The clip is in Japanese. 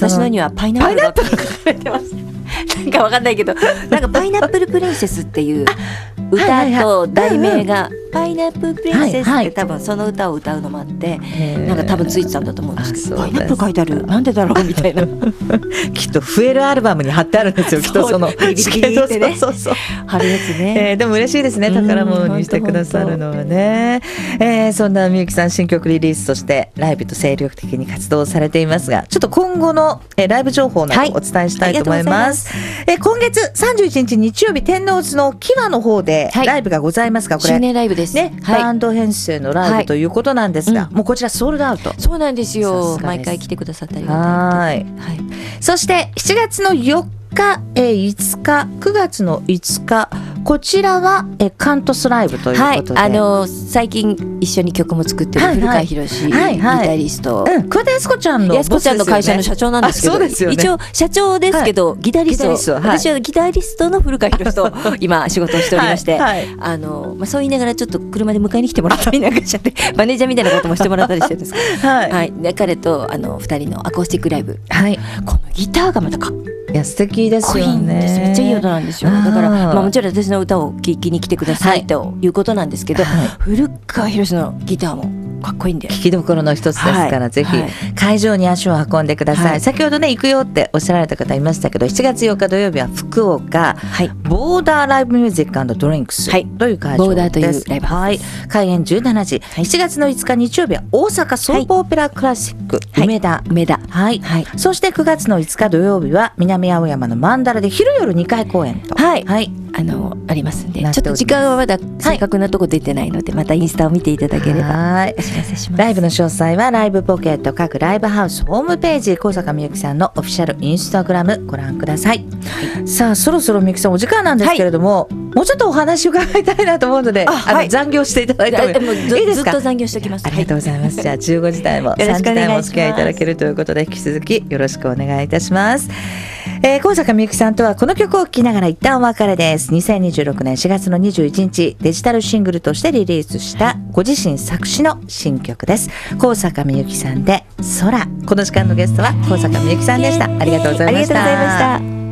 私のにはパイナップルだと書かれてます。なんかわかんないけど、なんかパイナップルプリンセスっていう歌と題名がパイナップルプリンセスって多分その歌を歌うのもあって、なんか多分ついてたんだと思うんですけど、パイナップル書いてある、なんでだろうみたいな。 きっと増えるアルバムに貼ってあるんですよ、きっとそのビリビリってね、 そう貼るやつね。 でも嬉しいですね、宝物にしてくださるのはね。そんなみゆきさん、新曲リリースとしてライブと精力的に活動されていますが、ちょっと今後のライブ情報などお伝えしたいと思います。今月31日日曜日、天王洲のキワの方でライブがございますが、これ周年ライブですね、バンド編成のライブということなんですが、もうこちらソールドアウト。 そうなんですよ。毎回来てくださったりはい。 そして7月の4日、5日、9月の5日、こちらはカントスライブということで、 最近一緒に曲も作ってる古川博ギタリスト、 桑田靖子ちゃんの靖子ちゃんの会社の社長なんですけど、一応社長ですけどギタリスト、私はギタリストの古川博と今仕事をしておりまして、そう言いながらちょっと車で迎えに来てもらったりなんかしちゃってマネージャーみたいなこともしてもらったりしてるんですけど、で彼と2人のアコースティックライブ、このギターがまたかっこいや素敵ですよね。 めっちゃいい音なんですよ。だからもちろん私の歌を聴きに来てくださいということなんですけど、古川博のギターもかっこいいんで、 聴きどころの一つですから、ぜひ会場に足を運んでください。先ほどね行くよっておっしゃられた方いましたけど、7月8日土曜日は福岡、ボーダーライブミュージック&ドリンクスという会場です。 ボーダーというライブハウス、 開演17時。7月の5日日曜日は大阪ソープオペラクラシック梅田、そして9月の5日土曜日は南青山のマンダラで昼夜2回公演とありますんで、ちょっと時間はまだ正確なとこ出てないので、またインスタを見ていただければお知らせします。 ライブの詳細はライブポケット各ライブハウスホームページ、高坂みゆきさんのオフィシャルインスタグラムご覧ください。さあそろそろみゆきさんお時間なんですけれども、もうちょっとお話伺いたいなと思うので、残業していただいてもいいですか？ ずっと残業しておきます。 ありがとうございます。じゃあ15時台も3時台もお付き合いいただけるということで、引き続きよろしくお願いいたします。高坂みゆきさんとはこの曲を聴きながら一旦お別れです。2026年4月の21日デジタルシングルとしてリリースしたご自身作詞の新曲です。高坂みゆきさんで空。この時間のゲストは高坂みゆきさんでした。ありがとうございました。 ありがとうございました。